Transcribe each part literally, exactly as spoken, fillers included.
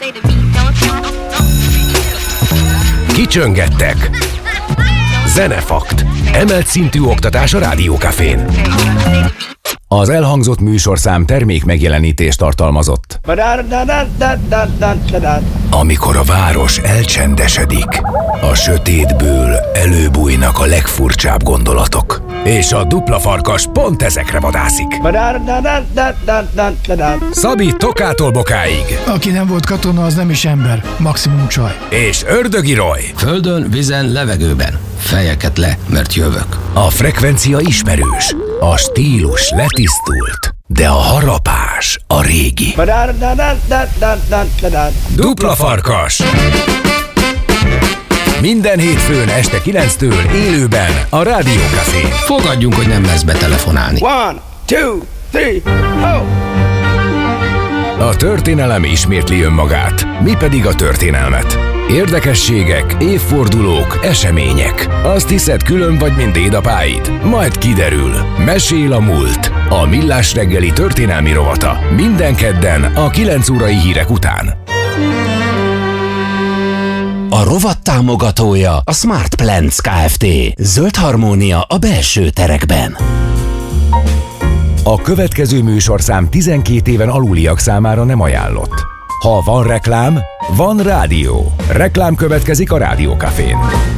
Kicsöngettek. Zenefakt. Emelt szintű oktatás a Rádiókafén. Az elhangzott műsorszám termék megjelenítést tartalmazott. Amikor a város elcsendesedik, a sötétből előbújnak a legfurcsább gondolatok. És a dupla farkas pont ezekre vadászik. Szabi Tokától Bokáig. Aki nem volt katona, az nem is ember, maximum csaj. És Ördögi Roy. Földön, vízen, levegőben. Fejeket le, mert jövök. A frekvencia ismerős, a stílus letisztult, de a harapás a régi. Dupla farkas. Minden hétfőn este kilenctől élőben a Rádiókafén. Fogadjunk, hogy nem lesz betelefonálni. One, two, three, oh! A történelem ismétli önmagát, mi pedig a történelmet. Érdekességek, évfordulók, események. Azt hiszed, külön vagy, mint dédapáid? Majd kiderül. Mesél a múlt. A Millás reggeli történelmi rovata. Minden kedden a kilenc órai hírek után. A rovat támogatója a Smart Plants Kft. Zöld harmónia a belső terekben. A következő műsorszám tizenkét éven aluliak számára nem ajánlott. Ha van reklám, van rádió. Reklám következik a Rádiókafén.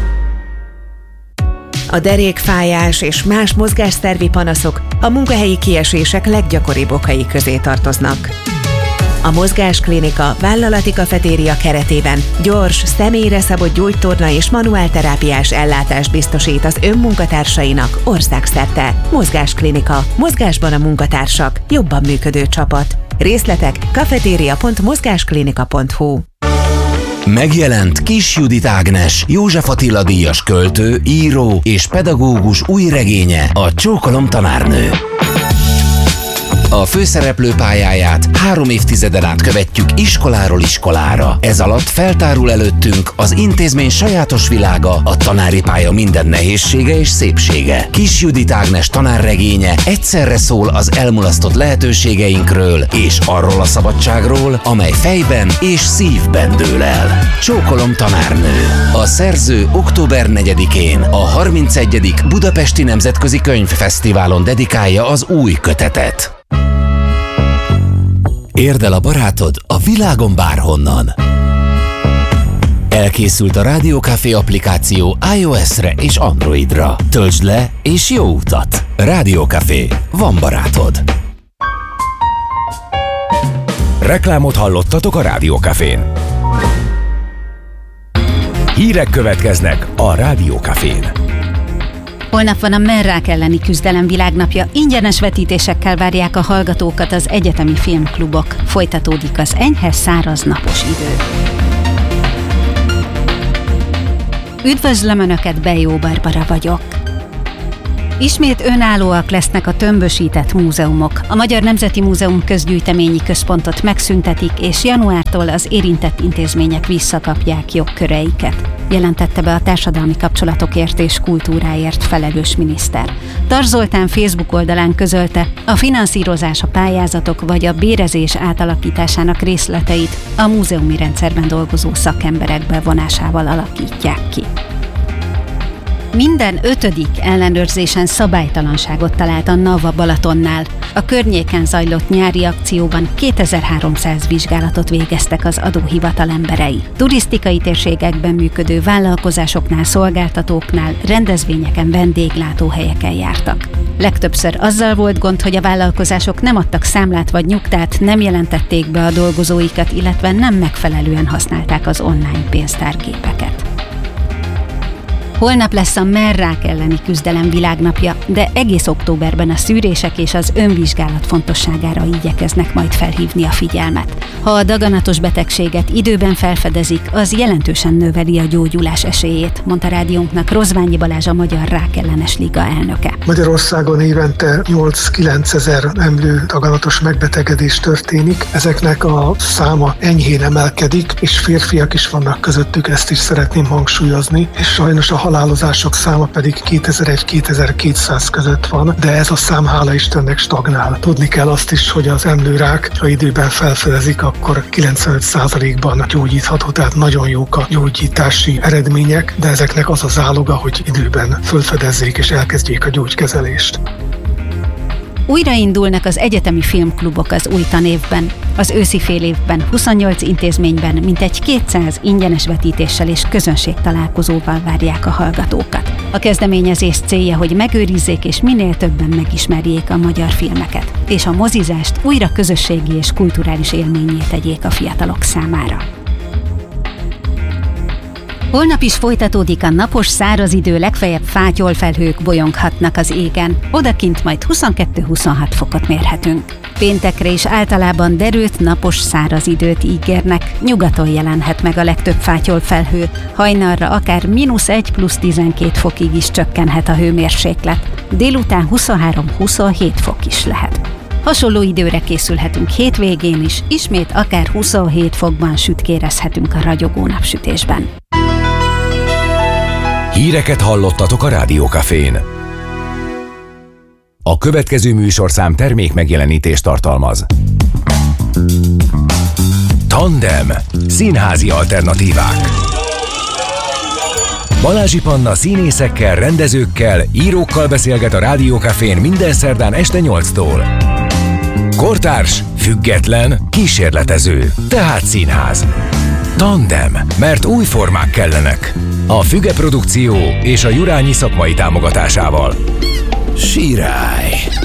A derékfájás és más mozgásszervi panaszok a munkahelyi kiesések leggyakoribb okai közé tartoznak. A Mozgásklinika vállalati kafetéria keretében gyors, személyre szabott gyógytorna és manuálterápiás ellátást biztosít az önmunkatársainak országszerte. Mozgásklinika. Mozgásban a munkatársak. Jobban működő csapat. Részletek kafetéria pont mozgásklinika pont hu. Megjelent Kis Judit Ágnes, József Attila díjas költő, író és pedagógus új regénye, a Csókolom tanárnő. A főszereplő pályáját három évtizeden át követjük iskoláról iskolára. Ez alatt feltárul előttünk az intézmény sajátos világa, a tanári pálya minden nehézsége és szépsége. Kis Judit Ágnes tanárregénye egyszerre szól az elmulasztott lehetőségeinkről és arról a szabadságról, amely fejben és szívben dől el. Csókolom tanárnő. A szerző október negyedikén a harmincegyedik Budapesti Nemzetközi Könyvfesztiválon dedikálja az új kötetet. Érd el a barátod a világon bárhonnan. Elkészült a Rádiókafé applikáció iOS-re és Androidra. Töltsd le és jó utat! Rádiókafé. Van barátod. Reklámot hallottatok a Rádiókafén. Hírek következnek a Rádiókafén. Holnap van a merrák elleni küzdelem világnapja, ingyenes vetítésekkel várják a hallgatókat az egyetemi filmklubok. Folytatódik az enyhe, száraz, napos idő. Üdvözlöm Önöket, Bejó Barbara vagyok. Ismét önállóak lesznek a tömbösített múzeumok. A Magyar Nemzeti Múzeum közgyűjteményi központot megszüntetik, és januártól az érintett intézmények visszakapják jogköreiket, jelentette be a társadalmi kapcsolatokért és kultúráért felelős miniszter. Tar Zoltán Facebook oldalán közölte, a finanszírozás, a pályázatok vagy a bérezés átalakításának részleteit a múzeumi rendszerben dolgozó szakemberek bevonásával alakítják ki. Minden ötödik ellenőrzésen szabálytalanságot talált a Nava Balatonnál. A környéken zajlott nyári akcióban kétezer-háromszáz vizsgálatot végeztek az adóhivatal emberei. Turisztikai térségekben működő vállalkozásoknál, szolgáltatóknál, rendezvényeken, vendéglátóhelyeken jártak. Legtöbbször azzal volt gond, hogy a vállalkozások nem adtak számlát vagy nyugtát, nem jelentették be a dolgozóikat, illetve nem megfelelően használták az online pénztárgépeket. Holnap lesz a merrák elleni küzdelem világnapja, de egész októberben a szűrések és az önvizsgálat fontosságára igyekeznek majd felhívni a figyelmet. Ha a daganatos betegséget időben felfedezik, az jelentősen növeli a gyógyulás esélyét, mondta rádiónknak Rozványi Balázs, a Magyar Rákellenes Liga elnöke. Magyarországon évente nyolc-kilenc ezer emlő daganatos megbetegedés történik. Ezeknek a száma enyhén emelkedik, és férfiak is vannak közöttük, ezt is szeretném hangsúlyozni, és sajnos a halálozások száma pedig kétezer-egy-kétezer-kétszáz között van, de ez a szám hála Istennek stagnál. Tudni kell azt is, hogy az emlőrák, ha időben felfedezik, akkor kilencvenöt százalékban gyógyítható, tehát nagyon jók a gyógyítási eredmények, de ezeknek az a záloga, hogy időben felfedezzék és elkezdjék a gyógykezelést. Újraindulnak az egyetemi filmklubok az új tanévben. Az őszi fél évben huszonnyolc intézményben mintegy kétszáz ingyenes vetítéssel és közönségtalálkozóval várják a hallgatókat. A kezdeményezés célja, hogy megőrizzék és minél többen megismerjék a magyar filmeket, és a mozizást újra közösségi és kulturális élménnyé tegyék a fiatalok számára. Holnap is folytatódik a napos, száraz idő, legfeljebb fátyolfelhők bolyonghatnak az égen. Odakint majd huszonkettő-huszonhat fokot mérhetünk. Péntekre is általában derült, napos, száraz időt ígérnek. Nyugaton jelenhet meg a legtöbb fátyolfelhő. Hajnalra akár mínusz egy plusz tizenkét fokig is csökkenhet a hőmérséklet. Délután huszonhárom-huszonhét fok is lehet. Hasonló időre készülhetünk hétvégén is, ismét akár huszonhét fokban sütkérezhetünk a ragyogó napsütésben. Híreket hallottatok a Rádiókafén. A következő műsorszám termék megjelenítést tartalmaz. Tandem. Színházi alternatívák. Balázsi Panna színészekkel, rendezőkkel, írókkal beszélget a Rádiókafén minden szerdán este nyolctól. Kortárs, független, kísérletező, tehát színház. Tandem, mert új formák kellenek. A Füge Produkció és a Jurányi szakmai támogatásával. Sirály.